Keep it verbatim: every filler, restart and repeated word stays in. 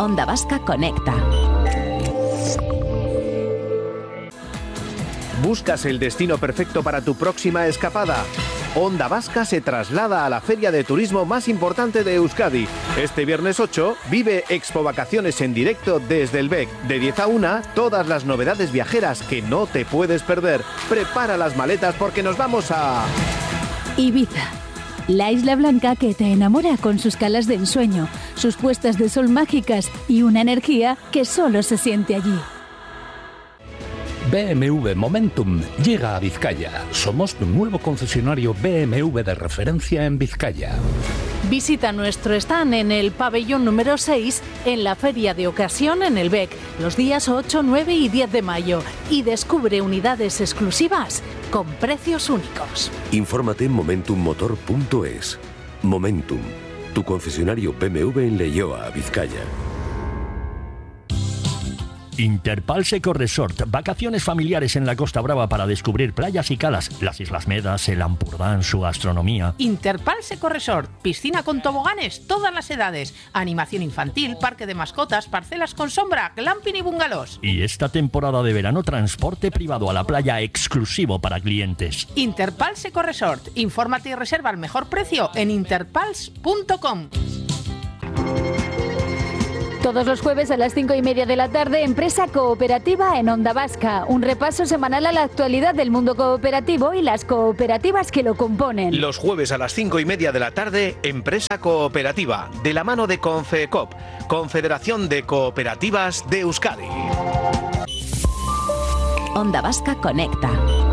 Onda Vasca Conecta. ¿Buscas el destino perfecto para tu próxima escapada? Onda Vasca se traslada a la feria de turismo más importante de Euskadi. Este viernes ocho vive Expo Vacaciones en directo desde el B E C. De diez a una, todas las novedades viajeras que no te puedes perder. Prepara las maletas porque nos vamos a... Ibiza. La isla blanca que te enamora con sus calas de ensueño, sus puestas de sol mágicas y una energía que solo se siente allí. B M W Momentum llega a Vizcaya. Somos tu nuevo concesionario B M W de referencia en Vizcaya. Visita nuestro stand en el pabellón número seis en la feria de ocasión en el B E C los días ocho, nueve y diez de mayo y descubre unidades exclusivas con precios únicos. Infórmate en momentum motor punto es. Momentum, tu concesionario B M W en Leioa, Vizcaya. Interpals Eco Resort, vacaciones familiares en la Costa Brava para descubrir playas y calas, las Islas Medas, el Ampurdán, su gastronomía. Interpals Eco Resort, piscina con toboganes, todas las edades, animación infantil, parque de mascotas, parcelas con sombra, glamping y bungalows. Y esta temporada de verano, transporte privado a la playa exclusivo para clientes. Interpals Eco Resort, infórmate y reserva al mejor precio en interpals punto com. Todos los jueves a las cinco y media de la tarde, Empresa Cooperativa en Onda Vasca. Un repaso semanal a la actualidad del mundo cooperativo y las cooperativas que lo componen. Los jueves a las cinco y media de la tarde, Empresa Cooperativa, de la mano de Confecop, Confederación de Cooperativas de Euskadi. Onda Vasca Conecta.